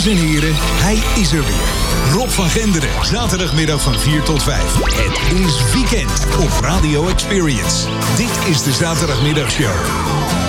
Dames en heren, hij is er weer. Rob van Genderen, zaterdagmiddag van 4 tot 5. Het is weekend op Radio Experience. Dit is de Zaterdagmiddagshow.